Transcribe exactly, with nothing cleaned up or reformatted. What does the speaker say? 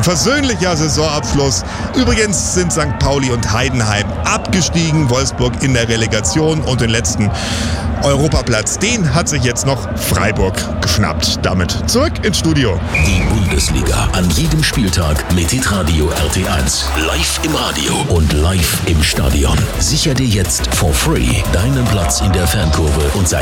versöhnlicher Saisonabschluss. Übrigens sind Sankt Pauli und Heidenheim abgestiegen, Wolfsburg in der Relegation und den letzten Europaplatz, den hat sich jetzt noch Freiburg geschnappt. Damit zurück ins Studio. Die Bundesliga an jedem Spieltag mit Hitradio R T eins. Live im Radio und live im Stadion. Sicher dir jetzt for free deinen Platz in der Fankurve und sei